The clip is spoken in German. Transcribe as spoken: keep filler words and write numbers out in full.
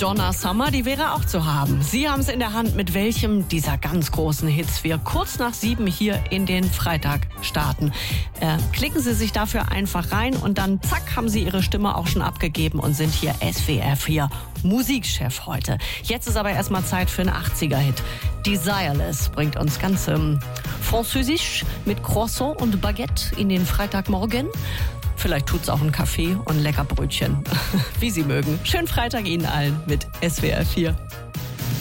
Donna Summer, die wäre auch zu haben. Sie haben es in der Hand, mit welchem dieser ganz großen Hits wir kurz nach sieben hier in den Freitag starten. Äh, klicken Sie sich dafür einfach rein und dann zack, haben Sie Ihre Stimme auch schon abgegeben und sind hier S W R vier Musikchef heute. Jetzt ist aber erstmal Zeit für einen achtziger-Hit. Desireless bringt uns ganz ähm, französisch mit Croissant und Baguette in den Freitagmorgen. Vielleicht tut's auch einen Kaffee und ein lecker Brötchen, wie Sie mögen. Schönen Freitag Ihnen allen mit S W R vier.